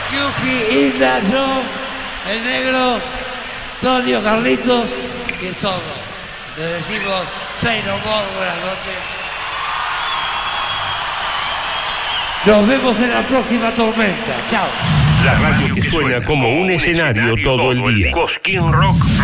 Yuki, Hilda, yo, el negro, Tonio, Carlitos y el zorro. Les decimos say no more, buenas noches. Nos vemos en la próxima tormenta. Chao. La radio que suena como un escenario todo el día. Cosquín Rock